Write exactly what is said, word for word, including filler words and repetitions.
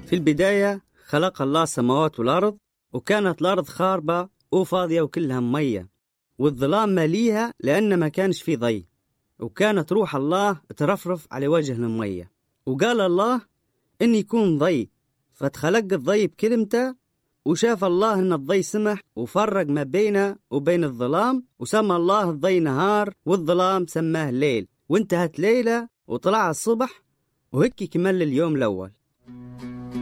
في البداية خلق الله السماوات والأرض، وكانت الأرض خاربة وفاضية وكلها مية، والظلام ماليها لأن ما كانش في ضي، وكانت روح الله ترفرف على وجه المية. وقال الله إن يكون ضي، فتخلق الضي بكلمته، وشاف الله إن الضي سمح وفرق ما بينه وبين الظلام، وسمى الله الضي نهار والظلام سماه ليل. وانتهت ليلة وطلع الصبح، وهيك كمل اليوم الأول.